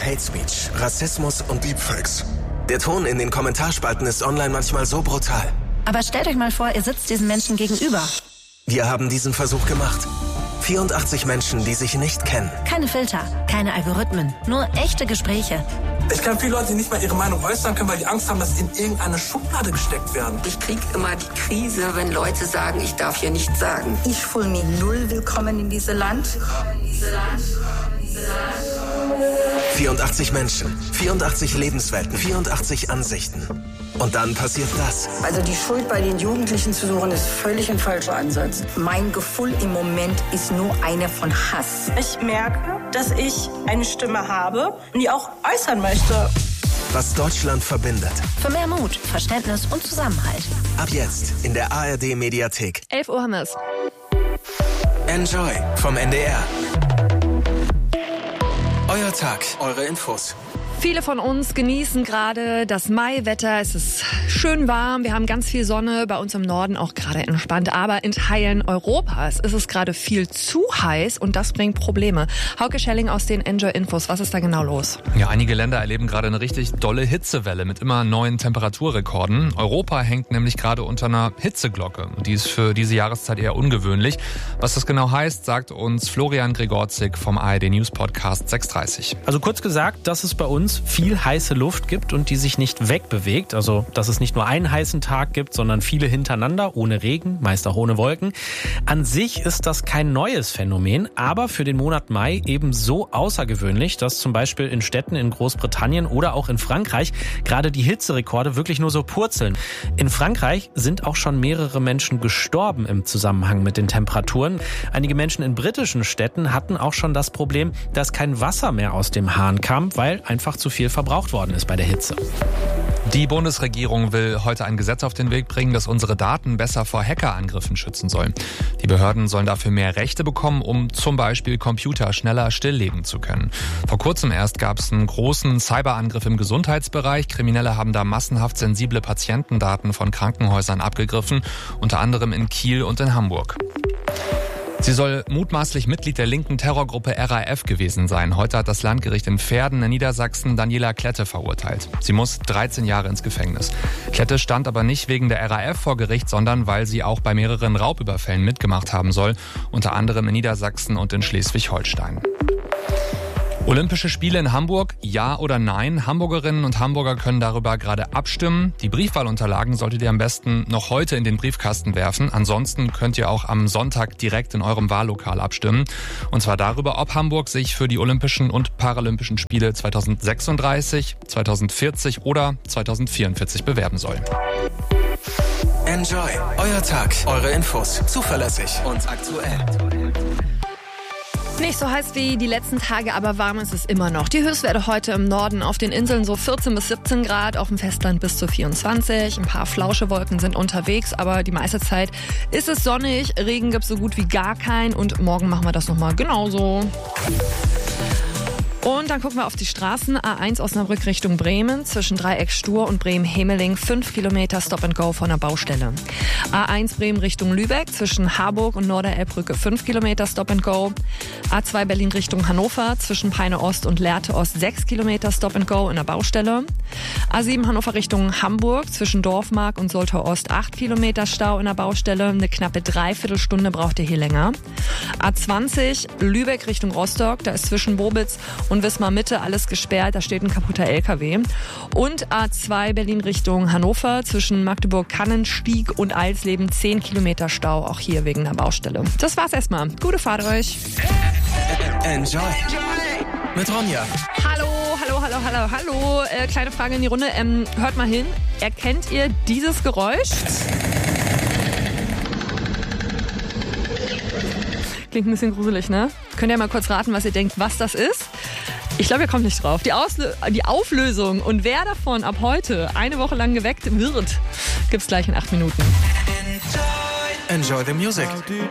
Hate Speech, Rassismus und Deepfakes. Der Ton in den Kommentarspalten ist online manchmal so brutal. Aber stellt euch mal vor, ihr sitzt diesen Menschen gegenüber. Wir haben diesen Versuch gemacht. 84 Menschen, die sich nicht kennen. Keine Filter, keine Algorithmen, nur echte Gespräche. Ich kenne viele Leute, die nicht mal ihre Meinung äußern können, weil die Angst haben, dass sie in irgendeine Schublade gesteckt werden. Ich kriege immer die Krise, wenn Leute sagen, ich darf hier nichts sagen. Ich fühle mich null willkommen in diesem Land. 84 Menschen, 84 Lebenswelten, 84 Ansichten. Und dann passiert das. Also die Schuld bei den Jugendlichen zu suchen, ist völlig ein falscher Ansatz. Mein Gefühl im Moment ist nur eine von Hass. Ich merke, dass ich eine Stimme habe und die auch äußern möchte. Was Deutschland verbindet. Für mehr Mut, Verständnis und Zusammenhalt. Ab jetzt in der ARD-Mediathek. 11 Uhr haben wir es. Enjoy vom NDR. Euer Tag, eure Infos. Viele von uns genießen gerade das Maiwetter. Es ist schön warm. Wir haben ganz viel Sonne. Bei uns im Norden auch gerade entspannt. Aber in Teilen Europas ist es gerade viel zu heiß und das bringt Probleme. Hauke Schelling aus den Enjoy Infos. Was ist da genau los? Ja, einige Länder erleben gerade eine richtig dolle Hitzewelle mit immer neuen Temperaturrekorden. Europa hängt nämlich gerade unter einer Hitzeglocke. Und die ist für diese Jahreszeit eher ungewöhnlich. Was das genau heißt, sagt uns Florian Gregorczyk vom ARD News Podcast 6:30. Also kurz gesagt, dass es bei uns viel heiße Luft gibt und die sich nicht wegbewegt. Also, dass es nicht nur einen heißen Tag gibt, sondern viele hintereinander, ohne Regen, meist auch ohne Wolken. An sich ist das kein neues Phänomen, aber für den Monat Mai eben so außergewöhnlich, dass zum Beispiel in Städten in Großbritannien oder auch in Frankreich gerade die Hitzerekorde wirklich nur so purzeln. In Frankreich sind auch schon mehrere Menschen gestorben im Zusammenhang mit den Temperaturen. Einige Menschen in britischen Städten hatten auch schon das Problem, dass kein Wasser mehr aus dem Hahn kam, weil einfach zu viel verbraucht worden ist bei der Hitze. Die Bundesregierung will heute ein Gesetz auf den Weg bringen, das unsere Daten besser vor Hackerangriffen schützen soll. Die Behörden sollen dafür mehr Rechte bekommen, um zum Beispiel Computer schneller stilllegen zu können. Vor kurzem erst gab es einen großen Cyberangriff im Gesundheitsbereich. Kriminelle haben da massenhaft sensible Patientendaten von Krankenhäusern abgegriffen, unter anderem in Kiel und in Hamburg. Sie soll mutmaßlich Mitglied der linken Terrorgruppe RAF gewesen sein. Heute hat das Landgericht in Verden in Niedersachsen Daniela Klette verurteilt. Sie muss 13 Jahre ins Gefängnis. Klette stand aber nicht wegen der RAF vor Gericht, sondern weil sie auch bei mehreren Raubüberfällen mitgemacht haben soll, unter anderem in Niedersachsen und in Schleswig-Holstein. Olympische Spiele in Hamburg, ja oder nein? Hamburgerinnen und Hamburger können darüber gerade abstimmen. Die Briefwahlunterlagen solltet ihr am besten noch heute in den Briefkasten werfen. Ansonsten könnt ihr auch am Sonntag direkt in eurem Wahllokal abstimmen. Und zwar darüber, ob Hamburg sich für die Olympischen und Paralympischen Spiele 2036, 2040 oder 2044 bewerben soll. Enjoy, euer Tag, eure Infos. Zuverlässig und aktuell. Nicht so heiß wie die letzten Tage, aber warm ist es immer noch. Die Höchstwerte heute im Norden auf den Inseln so 14 bis 17 Grad, auf dem Festland bis zu 24. Ein paar Flauschewolken sind unterwegs, aber die meiste Zeit ist es sonnig. Regen gibt es so gut wie gar keinen und morgen machen wir das nochmal genauso. Und dann gucken wir auf die Straßen. A1 Osnabrück Richtung Bremen, zwischen Dreieck Stur und Bremen-Hemeling 5 Kilometer Stop and Go von der Baustelle. A1 Bremen Richtung Lübeck, zwischen Harburg und Norderelbbrücke 5 Kilometer Stop and Go. A2 Berlin Richtung Hannover, zwischen Peine Ost und Lehrte Ost 6 Kilometer Stop and Go in der Baustelle. A7 Hannover Richtung Hamburg, zwischen Dorfmark und Soltau Ost 8 Kilometer Stau in der Baustelle. Eine knappe Dreiviertelstunde braucht ihr hier länger. A20 Lübeck Richtung Rostock, da ist zwischen Bobitz und Wismar Mitte alles gesperrt, da steht ein kaputter LKW. Und A2 Berlin Richtung Hannover, zwischen Magdeburg-Kannenstieg und Eilsleben 10 Kilometer Stau, auch hier wegen der Baustelle. Das war's erstmal. Gute Fahrt euch. Enjoy. Mit Ronja. Hallo. Kleine Frage in die Runde. Hört mal hin. Erkennt ihr dieses Geräusch? Klingt ein bisschen gruselig, ne? Könnt ihr mal kurz raten, was ihr denkt, was das ist? Ich glaube, ihr kommt nicht drauf. Die Auflösung und wer davon ab heute eine Woche lang geweckt wird, gibt's gleich in 8 Minuten. Enjoy the music.